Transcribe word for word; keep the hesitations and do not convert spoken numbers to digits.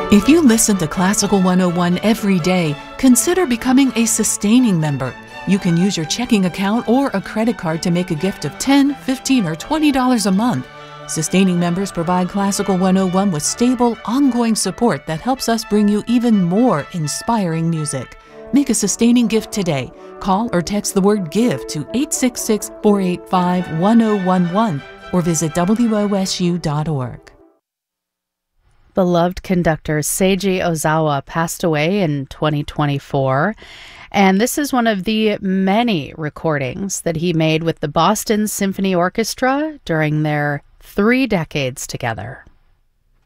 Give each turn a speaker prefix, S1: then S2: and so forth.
S1: If you listen to Classical one oh one every day, consider becoming a sustaining member. You can use your checking account or a credit card to make a gift of ten dollars, fifteen dollars, or twenty dollars a month. Sustaining members provide Classical one oh one with stable, ongoing support that helps us bring you even more inspiring music. Make a sustaining gift today. Call or text the word GIVE to eight six six, four eight five, one oh one one or visit W O S U dot org.
S2: Beloved conductor Seiji Ozawa passed away in twenty twenty-four, and this is one of the many recordings that he made with the Boston Symphony Orchestra during their three decades together.